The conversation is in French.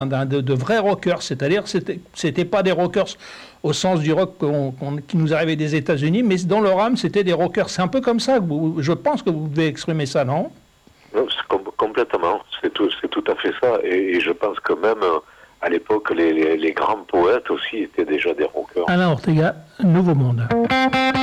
de vrais rockers, c'est-à-dire c'était pas des rockers au sens du rock qui nous arrivait des États-Unis, mais dans leur âme, c'était des rockers. C'est un peu comme ça, je pense que vous devez exprimer ça, non? Non, complètement, c'est tout à fait ça. Et je pense que même à l'époque, les grands poètes aussi étaient déjà des rockers. Alain Ortega, Nouveau Monde.